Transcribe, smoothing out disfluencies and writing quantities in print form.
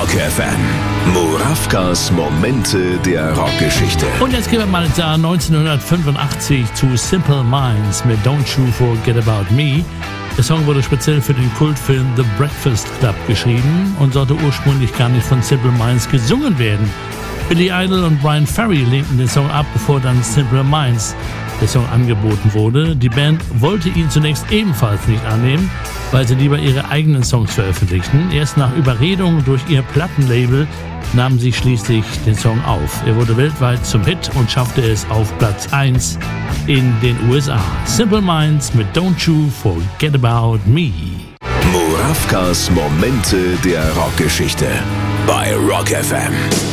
Rock FM. Murawkas Momente der Rockgeschichte. Und jetzt gehen wir mal ins Jahr 1985 zu Simple Minds mit Don't You Forget About Me. Der Song wurde speziell für den Kultfilm The Breakfast Club geschrieben und sollte ursprünglich gar nicht von Simple Minds gesungen werden. Billy Idol und Bryan Ferry lehnten den Song ab, bevor dann Simple Minds der Song angeboten wurde. Die Band wollte ihn zunächst ebenfalls nicht annehmen, weil sie lieber ihre eigenen Songs veröffentlichten. Erst nach Überredung durch ihr Plattenlabel nahmen sie schließlich den Song auf. Er wurde weltweit zum Hit und schaffte es auf Platz 1 in den USA. Simple Minds mit Don't You Forget About Me. Murawkas Momente der Rockgeschichte bei Rock FM.